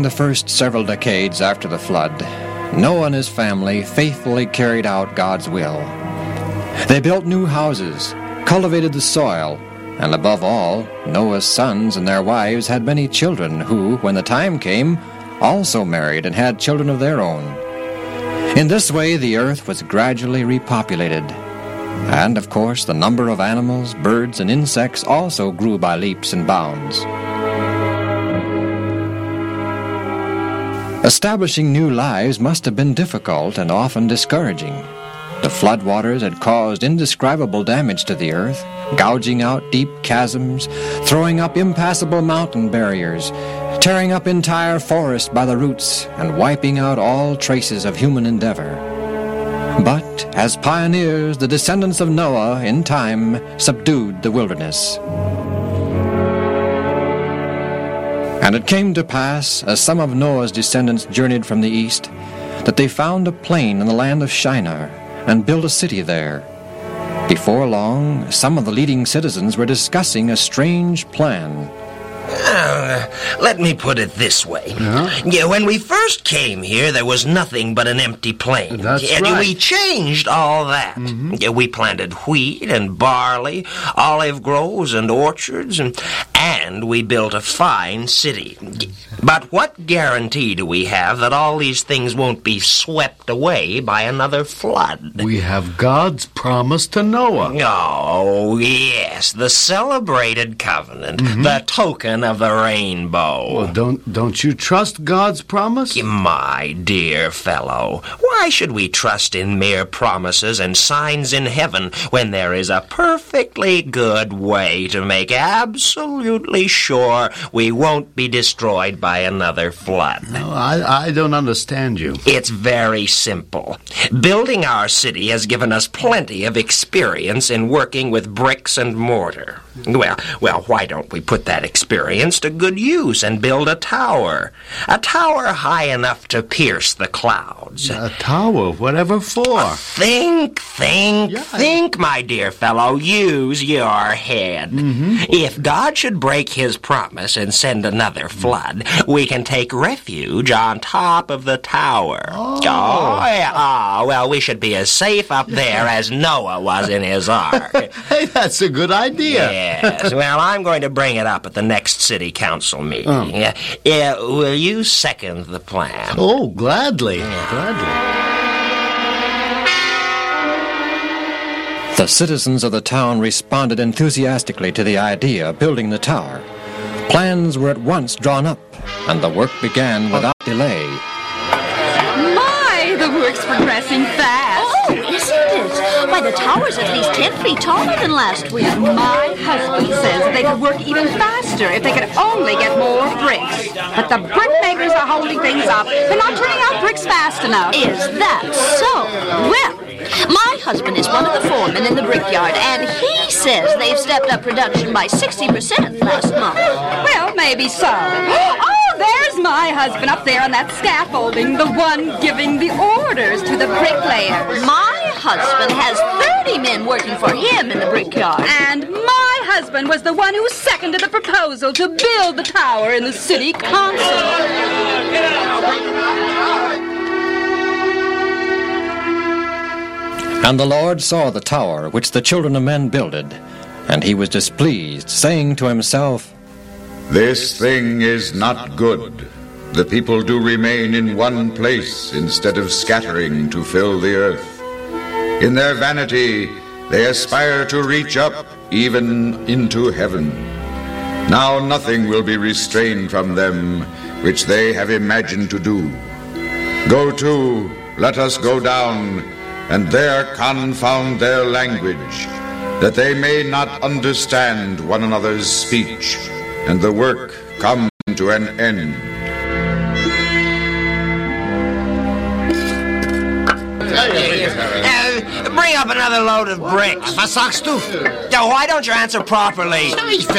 During the first several decades after the flood, Noah and his family faithfully carried out God's will. They built new houses, cultivated the soil, and above all, Noah's sons and their wives had many children who, when the time came, also married and had children of their own. In this way, the earth was gradually repopulated. And, of course, the number of animals, birds, and insects also grew by leaps and bounds. Establishing new lives must have been difficult and often discouraging. The floodwaters had caused indescribable damage to the earth, gouging out deep chasms, throwing up impassable mountain barriers, tearing up entire forests by the roots, and wiping out all traces of human endeavor. But, as pioneers, the descendants of Noah, in time, subdued the wilderness. And it came to pass, as some of Noah's descendants journeyed from the east, that they found a plain in the land of Shinar, and built a city there. Before long, some of the leading citizens were discussing a strange plan. Let me put it this way. Yeah, when we first came here, there was nothing but an empty plain. That's right. We changed all that. Yeah, we planted wheat and barley, olive groves and orchards, and we built a fine city. But what guarantee do we have that all these things won't be swept away by another flood? We have God's promise to Noah. Oh, yes, the celebrated covenant, the token of the rainbow. Well, don't you trust God's promise? My dear fellow, why should we trust in mere promises and signs in heaven when there is a perfectly good way to make absolutely sure we won't be destroyed by another flood? No, I don't understand you. It's very simple. Building our city has given us plenty of experience in working with bricks and mortar. Well, why don't we put that experience to good use and build a tower? A tower high enough to pierce the clouds. A tower? Whatever for? Think, my dear fellow. Use your head. If God should break his promise and send another flood, we can take refuge on top of the tower. Well, we should be as safe up there as Noah was in his ark. Hey, that's a good idea. Yes, well, I'm going to bring it up at the next city council meeting. Will you second the plan? Oh, gladly. Gladly. The citizens of the town responded enthusiastically to the idea of building the tower. Plans were at once drawn up, and the work began without delay. My, the work's progressing fast. Oh, isn't it? Why, the tower's at least 10 feet taller than last week. My husband says that they could work even faster if they could only get more bricks. But the brickmakers are holding things up. They're not turning out bricks fast enough. Is that so? Well, my husband is one of the foremen in the brickyard, and he says they've stepped up production by 60% last month. Well, maybe so. Oh, there's my husband up there on that scaffolding, the one giving the orders to the bricklayers. My husband has 30 men working for him in the brickyard. And my husband was the one who seconded the proposal to build the tower in the city council. And the Lord saw the tower which the children of men builded, and he was displeased, saying to himself, This thing is not good. The people do remain in one place instead of scattering to fill the earth. In their vanity, they aspire to reach up even into heaven. Now nothing will be restrained from them which they have imagined to do. Go to, let us go down, and there confound their language, that they may not understand one another's speech, and the work come to an end. Bring up another load of bricks. Was sagst du? Why don't you answer properly?